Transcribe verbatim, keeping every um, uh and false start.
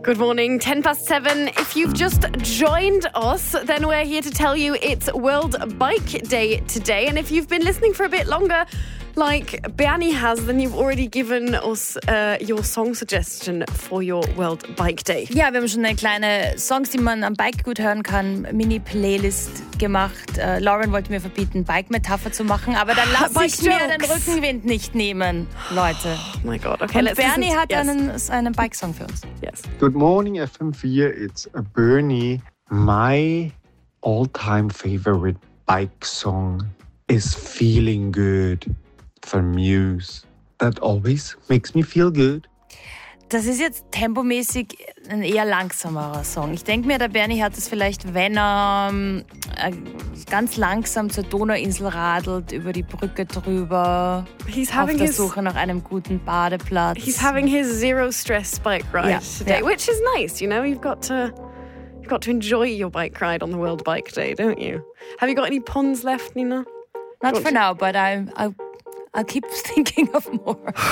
Good morning, ten past seven. If you've just joined us, then we're here to tell you it's World Bike Day today. And if you've been listening for a bit longer, like Bernie has, then you've already given us uh, your song suggestion for your World Bike Day. Ja, wir haben schon eine kleine Songs, die man am Bike gut hören kann, Mini-Playlist gemacht. Uh, Lauren wollte mir verbieten, Bike-Metapher zu machen, aber dann lasse ich mir den Rückenwind nicht nehmen, Leute. Oh my God, okay. Und let's Bernie listen. hat Yes. einen, einen Bike-Song für uns. Yes. Good morning, F M four. It's Bernie. My all-time favorite bike song is Feeling Good from Muse. That always makes me feel good. Das ist jetzt tempomäßig ein eher langsamerer Song. Ich denke mir, der Bernie hat es vielleicht, wenn er ähm, ganz langsam zur Donauinsel radelt, über die Brücke drüber, He's auf having der his Suche nach einem guten Badeplatz. He's having his zero stress bike ride Yeah, today, yeah. which is nice. You know, you've got to you've got to enjoy your bike ride on the World Bike Day, don't you? Have you got any puns left, Nina? Not for now, but I, I, I'll keep thinking of more.